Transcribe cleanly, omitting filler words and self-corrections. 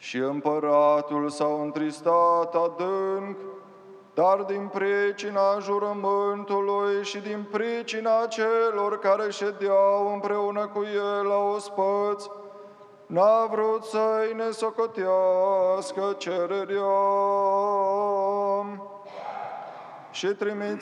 Și împăratul s-a întristat adânc, dar din pricina jurământului și din pricina celor care ședeau împreună cu el la ospăț, n-a vrut să-i nesocotească cererea. Și